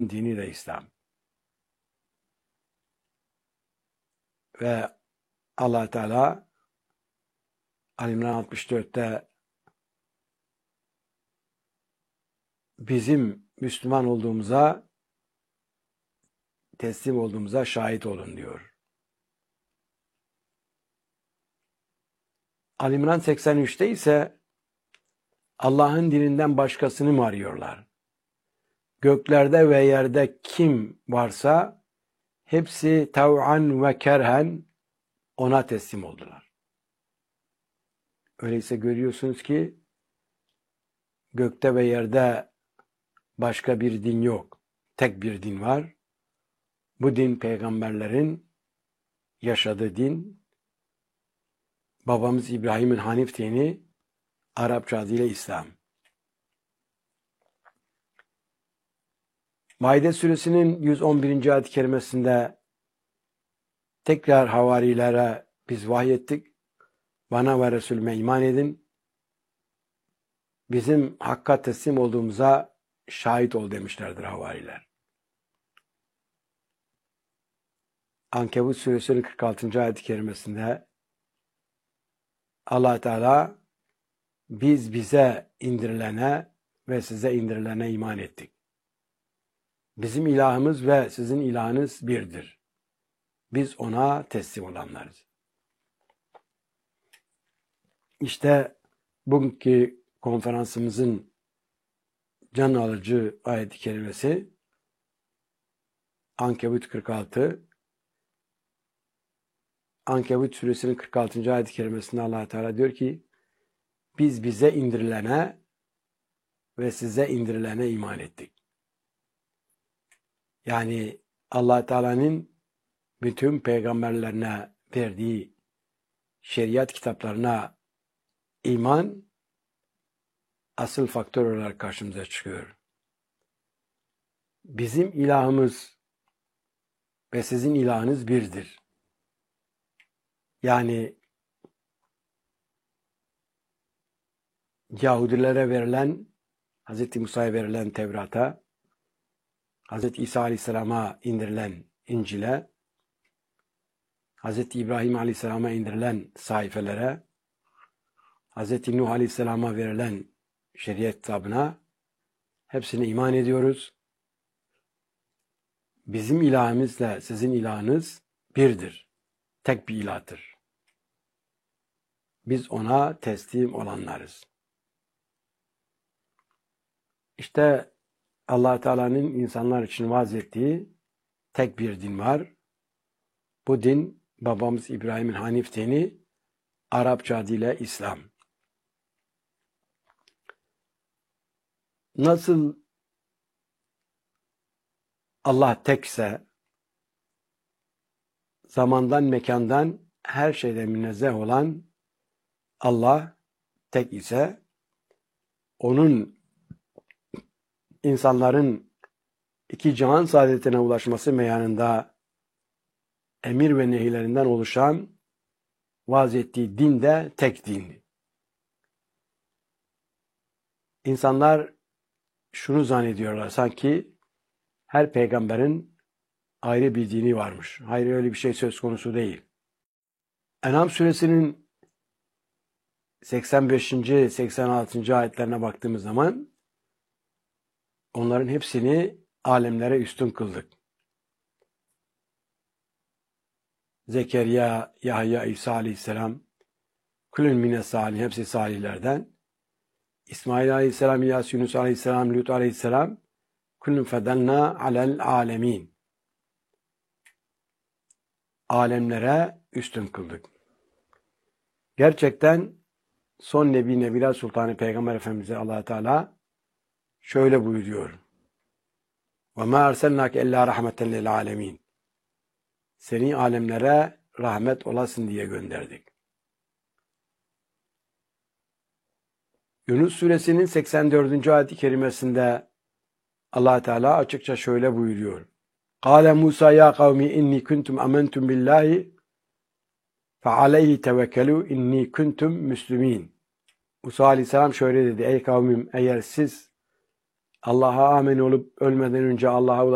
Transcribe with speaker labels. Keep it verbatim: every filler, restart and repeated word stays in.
Speaker 1: Allah'ın dini de İslam. Ve Allah Teala Ali İmran altmış dörtte bizim Müslüman olduğumuza, teslim olduğumuza şahit olun diyor. Ali İmran seksen üçte ise Allah'ın dininden başkasını mı arıyorlar? Göklerde ve yerde kim varsa hepsi tav'an ve kerhen ona teslim oldular. Öyleyse görüyorsunuz ki gökte ve yerde başka bir din yok. Tek bir din var. Bu din peygamberlerin yaşadığı din. Babamız İbrahim'in Hanif dini, Arapça adıyla İslam. Maide suresinin yüz on birinci ayet-i kerimesinde tekrar havarilere biz vahyettik. Bana ve Resulüme iman edin. Bizim hakka teslim olduğumuza şahit ol demişlerdir havariler. Ankebut suresinin kırk altıncı ayet-i kerimesinde Allah Teala biz bize indirilene ve size indirilene iman ettik. Bizim ilahımız ve sizin ilahınız birdir. Biz ona teslim olanlarız. İşte bugünkü konferansımızın can alıcı ayet-i kerimesi Ankebut kırk altı. Ankebut suresinin kırk altıncı ayet-i kerimesinde Allah Teala diyor ki biz bize indirilene ve size indirilene iman ettik. Yani Allah Teala'nın bütün peygamberlerine verdiği şeriat kitaplarına iman asıl faktör olarak karşımıza çıkıyor. Bizim ilahımız ve sizin ilahınız birdir. Yani Yahudilere verilen, Hz. Musa'ya verilen Tevrat'a, Hz. İsa Aleyhisselam'a indirilen İncil'e, Hz. İbrahim Aleyhisselam'a indirilen sayfelere, Hz. Nuh Aleyhisselam'a verilen şeriat kitabına hepsine iman ediyoruz. Bizim ilahımızla sizin ilahınız birdir. Tek bir ilahtır. Biz ona teslim olanlarız. İşte Allah Teala'nın insanlar için vaaz ettiği tek bir din var. Bu din babamız İbrahim'in Hanif dini, Arapça adıyla İslam. Nasıl Allah tekse, zamandan, mekandan, her şeyden münezzeh olan Allah tek ise, onun insanların iki cihan saadetine ulaşması meyanında emir ve nehilerinden oluşan vaaz ettiği din de tek dindi. İnsanlar şunu zannediyorlar, sanki her peygamberin ayrı bir dini varmış. Hayır, öyle bir şey söz konusu değil. En'am suresinin seksen beşinci seksen altıncı ayetlerine baktığımız zaman onların hepsini alemlere üstün kıldık. Zekeriya, Yahya, İsa Aleyhisselam, kulün mine salih, hepsi salihlerden. İsmail Aleyhisselam, İlyas, Yunus Aleyhisselam, Lut Aleyhisselam, kulün fedelna alel alemin. Alemlere üstün kıldık. Gerçekten son Nebi Nebiler Sultanı Peygamber Efendimiz'e Allah Teala şöyle buyuruyor. وَمَا اَرْسَلْنَاكَ اَلَّا رَحْمَةً لِلْعَالَمِينَ. Seni alemlere rahmet olasın diye gönderdik. Yunus suresinin seksen dördüncü ayet-i kerimesinde Allah Teala açıkça şöyle buyuruyor. قَالَ مُوسَى يَا قَوْمِ اِنِّي كُنْتُمْ أَمَنْتُمْ بِاللّٰهِ فَعَلَيْهِ تَوَكَّلُوا اِنِّي كُنْتُمْ مُسْلِمِينَ. Musa Aleyhisselam şöyle dedi. Ey kavmim, eğer siz Allah'a amin olup ölmeden önce Allah'a